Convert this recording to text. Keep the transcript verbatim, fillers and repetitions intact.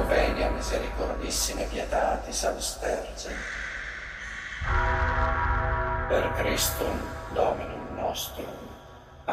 venia misericordissime pietatis austerge. Per Christum Dominum nostrum.